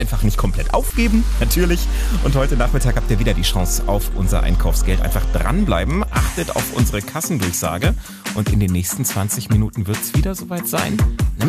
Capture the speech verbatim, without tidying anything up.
einfach nicht komplett aufgeben, natürlich. Und heute Nachmittag habt ihr wieder die Chance auf unser Einkaufsgeld. Einfach dranbleiben, achtet auf unsere Kassendurchsage und in den nächsten zwanzig Minuten wird es wieder soweit sein.